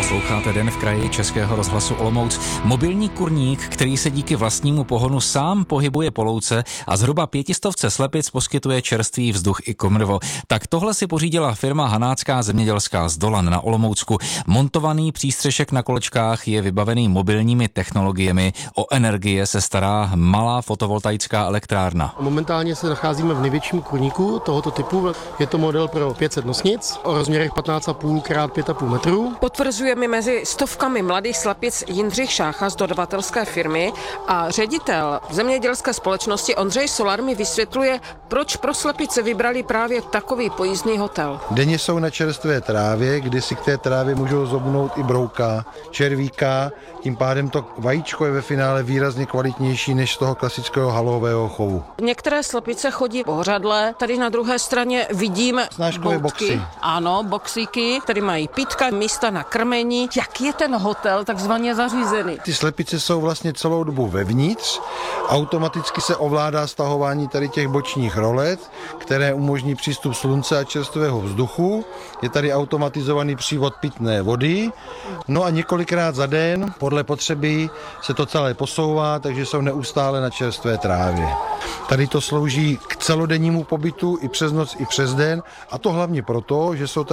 Posloucháte Den v kraji Českého rozhlasu Olomouc. Mobilní kurník, který se díky vlastnímu pohonu sám pohybuje po louce a zhruba 500 slepic poskytuje čerstvý vzduch i komrvo. Tak tohle si pořídila firma Hanácká zemědělská z Dolan na Olomoucku. Montovaný přístřešek na kolečkách je vybavený mobilními technologiemi. O energie se stará malá fotovoltaická elektrárna. Momentálně se nacházíme v největším kurníku tohoto typu. Je to model pro 500 nosnic o rozměrech 15,5 x 5,5 metrů. Potvrzuje mi mezi stovkami mladých slepic Jindřich Šácha z dodavatelské firmy a ředitel zemědělské společnosti Ondřej Solar mi vysvětluje, proč pro slepice vybrali právě takový pojízdný hotel. Denně jsou na čerstvé trávě, kdy si k té trávě můžou zobnout i brouka, červíka, tím pádem to vajíčko je ve finále výrazně kvalitnější než z toho klasického halového chovu. Některé slepice chodí pořadle, tady na druhé straně vidím snáškové boxy. Ano, boxíky, tady mají pítka, místa na krmení. Jak je ten hotel takzvaně zařízený? Ty slepice jsou vlastně celou dobu vevnitř, automaticky se ovládá stahování tady těch bočních rolet, které umožní přístup slunce a čerstvého vzduchu. Je tady automatizovaný přívod pitné vody, no a několikrát za den podle potřeby se to celé posouvá, takže jsou neustále na čerstvé trávě. Tady to slouží k celodennímu pobytu i přes noc, i přes den, a to hlavně proto, že jsou